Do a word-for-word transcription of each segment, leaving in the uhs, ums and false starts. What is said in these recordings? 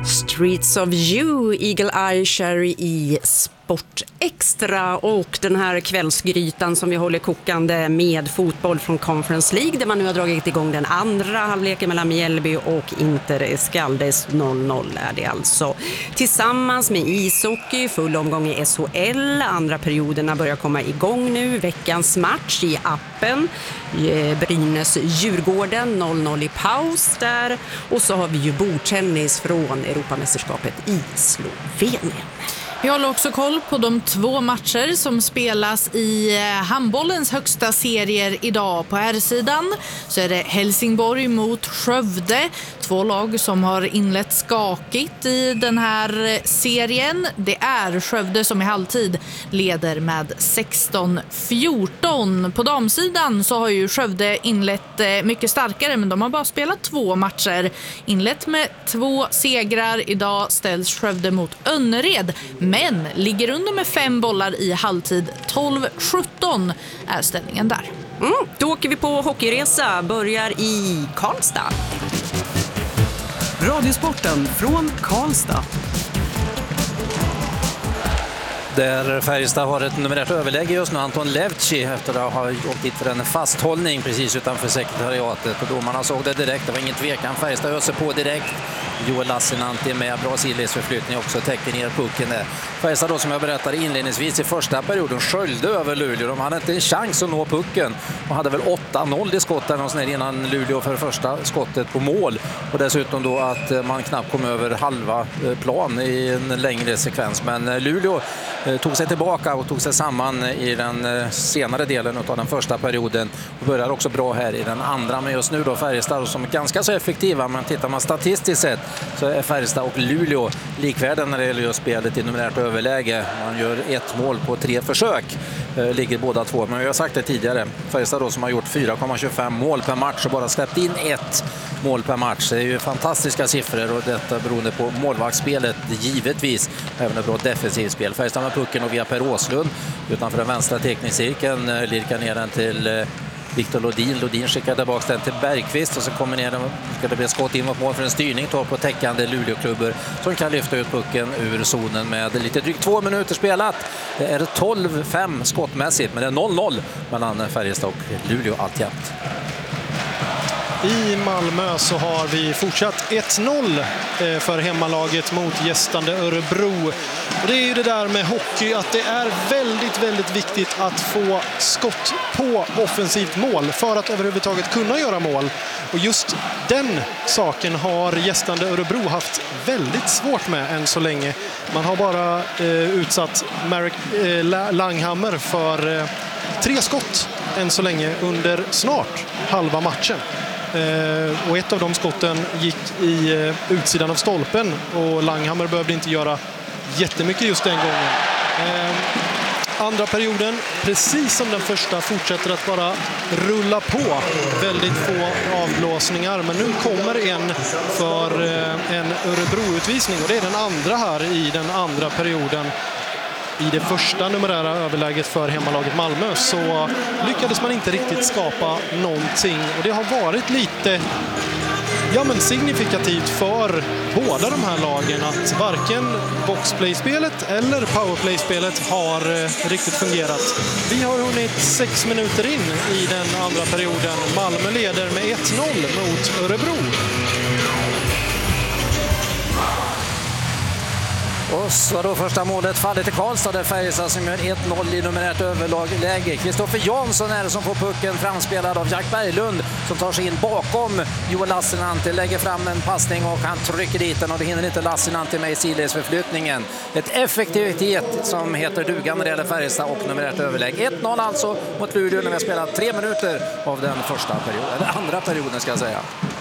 Streets of You, Eagle Eye Cherry i Sport Extra, och den här kvällsgrytan som vi håller kokande med fotboll från Conference League, där man nu har dragit igång den andra halvleken mellan Mjällby och Inter Skaldes. Noll noll är det alltså. Tillsammans med ishockey, full omgång i S H L, andra perioderna börjar komma igång nu. Veckans match i appen, Brynäs-Djurgården, noll noll i paus där. Och så har vi ju bordtennis från Europamästerskapet i Slovenien. Vi håller också koll på de två matcher som spelas i handbollens högsta serier idag. På här sidan så är det Helsingborg mot Skövde. Två lag som har inlett skakigt i den här serien. Det är Skövde som i halvtid leder med sexton fjorton. På damsidan så har ju Skövde inlett mycket starkare, men de har bara spelat två matcher. Inlett med två segrar. Idag ställs Skövde mot Önnered, men ligger under med fem bollar i halvtid. tolv sjutton är ställningen där. Mm, då åker vi på hockeyresa. Börjar i Karlstad. Radiosporten från Karlstad. Där Färjestad har ett numerärt överläge just nu. Anton Levci efter att ha åkt dit för en fasthållning precis utanför sekretariatet. Och domarna såg det direkt, det var ingen tvekan. Färjestad öser på direkt. Joel Lassinantti med bra sidledsförflyttning också, täcker ner pucken där. Färjestad då, som jag berättade inledningsvis i första perioden, sköljde över Luleå. De hade inte en chans att nå pucken och hade väl åtta noll i skott där innan Luleå för första skottet på mål. Och dessutom då att man knappt kom över halva plan i en längre sekvens. Men Luleå tog sig tillbaka och tog sig samman i den senare delen av den första perioden och börjar också bra här i den andra. Men just nu då Färjestad som är ganska så effektiva, men tittar man statistiskt sett så är Färjestad och Luleå likvärdiga när det gäller just spelet i numerärt överläge. Man gör ett mål på tre försök, ligger båda två. Men jag har sagt det tidigare, Färjestad då som har gjort fyra komma tjugofem mål per match och bara släppt in ett mål per match. Det är ju fantastiska siffror, och detta beroende på målvaktsspelet givetvis, även ett bra defensivt spel. Färjestad med pucken och via Per Åslund utanför den vänstra teckningscirkeln lirkar ner den till Viktor Lodin. Lodin skickar tillbaka den till Bergqvist och så kommer ner den, ska det bli skott in mot mål för en styrning, tar på täckande Luleåklubbor som kan lyfta ut pucken ur zonen med lite drygt två minuter spelat. Det är tolv fem skottmässigt, men det är noll noll mellan Färjestad och Luleå alltjämt. I Malmö så har vi fortsatt ett noll för hemmalaget mot gästande Örebro. Och det är ju det där med hockey, att det är väldigt, väldigt viktigt att få skott på offensivt mål för att överhuvudtaget kunna göra mål. Och just den saken har gästande Örebro haft väldigt svårt med än så länge. Man har bara eh, utsatt Marek eh, Langhammer för eh, tre skott än så länge under snart halva matchen. Uh, och ett av de skotten gick i uh, utsidan av stolpen, och Langhammer behövde inte göra jättemycket just den gången. Uh, andra perioden, precis som den första, fortsätter att bara rulla på. Väldigt få avblåsningar, men nu kommer en för uh, en Örebro-utvisning, och det är den andra här i den andra perioden. I det första numerära överläget för hemmalaget Malmö så lyckades man inte riktigt skapa någonting. Och det har varit lite ja, men signifikativt för båda de här lagen att varken boxplay-spelet eller powerplay-spelet har eh, riktigt fungerat. Vi har hunnit sex minuter in i den andra perioden. Malmö leder med ett noll mot Örebro. Och så då första målet faller till Karlstad, där Färjestad som gör ett noll i numerärt överläge. Kristoffer Jansson är det som får pucken, framspelad av Jack Berglund som tar sig in bakom Joel Lassinantti, lägger fram en passning och han trycker dit den, och det hinner inte Lassinantti med i sidledsförflyttningen. Ett effektivitet som heter duga när det gäller Färjestad och numerärt överläge. ett noll alltså mot Luleå när vi har spelat tre minuter av den första perioden, eller andra perioden ska jag säga.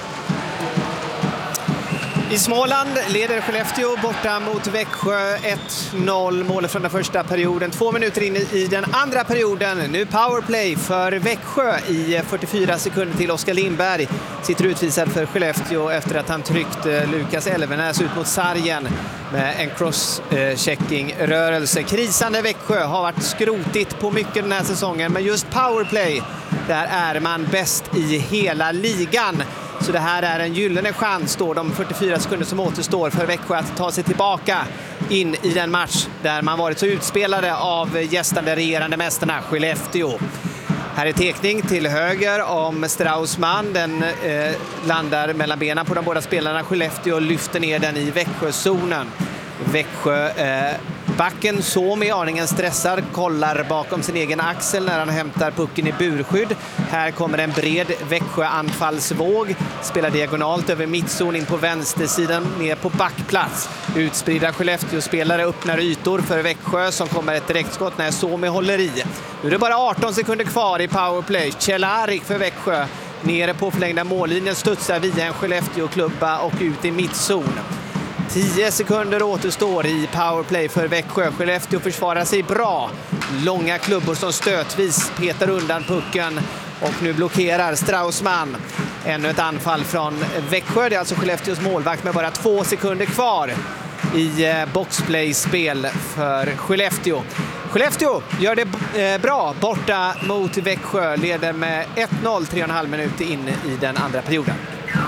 I Småland leder Skellefteå borta mot Växjö ett noll, målet från den första perioden. Två minuter in i den andra perioden. Nu powerplay för Växjö i fyrtiofyra sekunder till. Oskar Lindberg sitter utvisad för Skellefteå efter att han tryckt Lukas Elvenäs ut mot sargen med en cross-checking-rörelse. Krisande Växjö har varit skrotigt på mycket den här säsongen, men just powerplay, där är man bäst i hela ligan. Så det här är en gyllene chans då, de fyrtiofyra sekunder som återstår för Växjö att ta sig tillbaka in i den match där man varit så utspelade av gästande regerande mästarna Skellefteå. Här är tekning till höger om Straussman. Den eh, landar mellan benen på de båda spelarna. Skellefteå lyfter ner den i Växjözonen. Växjö eh, backen Suomi aningen stressad, kollar bakom sin egen axel när han hämtar pucken i burskydd. Här kommer en bred Växjö-anfallsvåg. Spelar diagonalt över mittzon in på vänstersidan ner på backplats. Utspridda Skellefteå-spelare öppnar ytor för Växjö som kommer ett direktskott när Suomi håller i. Nu är det bara arton sekunder kvar i powerplay. Kjell-Arik för Växjö. Nere på förlängda mållinjen studsar via en Skellefteå-klubba och ut i mittzon. tio sekunder återstår i powerplay för Växjö. Skellefteå försvarar sig bra. Långa klubbor som stötvis petar undan pucken. Och nu blockerar Straussman. Ännu ett anfall från Växjö. Det är alltså Skellefteås målvakt med bara två sekunder kvar i boxplay-spel för Skellefteå. Skellefteå gör det bra borta mot Växjö. Leder med ett noll, tre och en halv minut in i den andra perioden.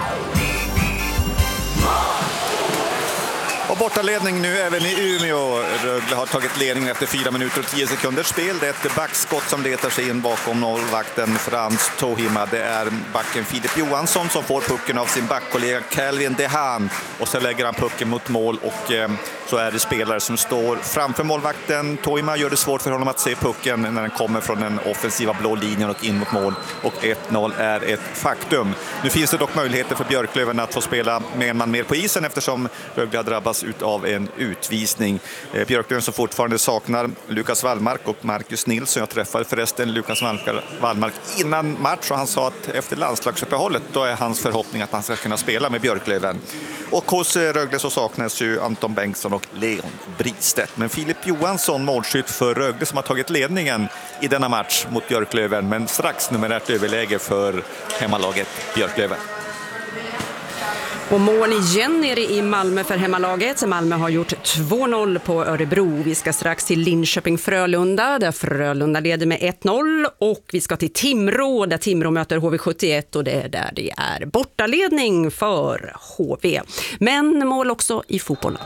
Och bortaledning nu även i Umeå. Rögle har tagit ledningen efter fyra minuter och tio sekunders spel. Det är ett backskott som letar sig in bakom målvakten Frans Tohima. Det är backen Filip Johansson som får pucken av sin backkollega Calvin Dehan. Och så lägger han pucken mot mål och eh, så är det spelare som står framför målvakten. Tohima gör det svårt för honom att se pucken när den kommer från den offensiva blå linjen och in mot mål. Och ett noll är ett faktum. Nu finns det dock möjligheter för Björklöven att få spela med en man mer på isen eftersom Rögle har drabbats utav en utvisning. Eh, Björklöven som fortfarande saknar Lukas Wallmark och Marcus Nilsson. Jag träffade förresten Lukas Wallmark innan match och han sa att efter landslagsuppehållet då är hans förhoppning att han ska kunna spela med Björklöven. Och hos Rögle så saknas ju Anton Bengtsson och Leon Bristedt. Men Filip Johansson, målskytt för Rögle som har tagit ledningen i denna match mot Björklöven. Men strax numerärt överläge för hemmalaget Björklöven. Och mål igen nere i Malmö för hemmalaget. Malmö har gjort två noll på Örebro. Vi ska strax till Linköping-Frölunda där Frölunda leder med ett noll. Och vi ska till Timrå där Timrå möter H V sjuttioett och det är där det är bortaledning för H V. Men mål också i fotbollen.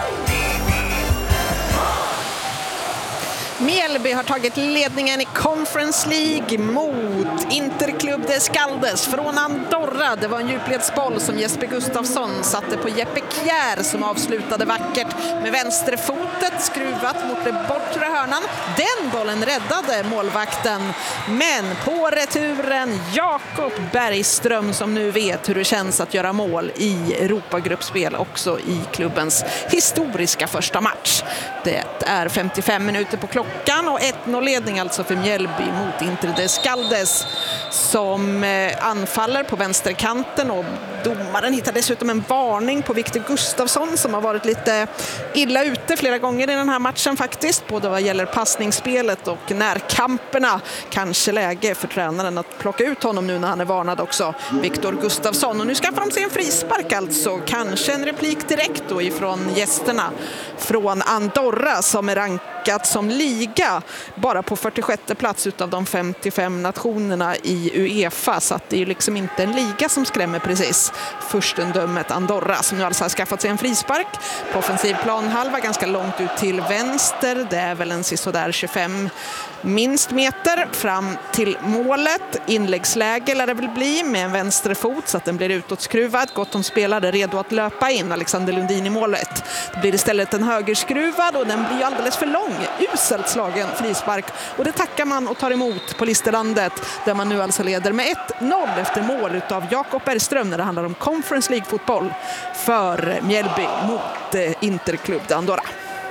Mjällby har tagit ledningen i Conference League mot Interclub de Skaldes från Andorra. Det var en djupledsboll som Jesper Gustafsson satte på Jeppe Kjär som avslutade vackert med vänsterfotet skruvat mot den bortre hörnan. Den bollen räddade målvakten. Men på returen Jakob Bergström som nu vet hur det känns att göra mål i Europagruppspel också i klubbens historiska första match. Det är femtiofem minuter på klockan. Och ett noll-ledning alltså för Mjällby mot Inter de Skaldes som anfaller på vänsterkanten och domaren hittar dessutom en varning på Victor Gustafsson som har varit lite illa ute flera gånger i den här matchen faktiskt, både vad gäller passningsspelet och närkamperna. Kanske läge för tränaren att plocka ut honom nu när han är varnad också, Victor Gustafsson. Och nu skaffar de sig en frispark alltså, kanske en replik direkt då ifrån gästerna från Andorra som är rankat som liga bara på fyrtiosjätte plats utav de femtiofem nationerna i UEFA, så att det är ju liksom inte en liga som skrämmer precis. Furstendömet Andorra som nu alltså har skaffat sig en frispark på offensiv planhalva ganska långt ut till vänster. Det är väl en sådär tjugofem minst meter fram till målet. Inläggsläge lär det väl bli med en vänsterfot så att den blir utåtskruvad. Gott om spelare redo att löpa in. Alexander Lundin i målet. Det blir istället en högerskruvad och den blir alldeles för lång. Uselt slagen frispark. Och det tackar man och tar emot på Listerlandet där man nu alltså leder med ett noll efter mål av Jakob Bergström när det handlar om Conference League-fotboll för Mjällby mot eh, Interclub de Andorra.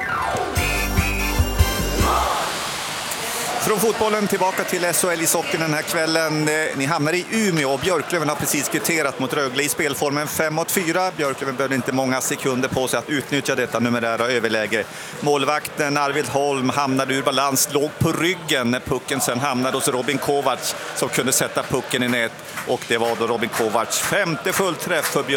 Från fotbollen tillbaka till S H L i socken den här kvällen. Ni hamnar i Umeå och Björklöven har precis kvitterat mot Rögle i spelformen fem mot fyra. Björklöven behövde inte många sekunder på sig att utnyttja detta numerära överläge. Målvakten Arvid Holm hamnade ur balans, låg på ryggen när pucken sen hamnade hos Robin Kovacs som kunde sätta pucken i nät. Och det var då Robin Kovacs femte fullträff för Björklöven.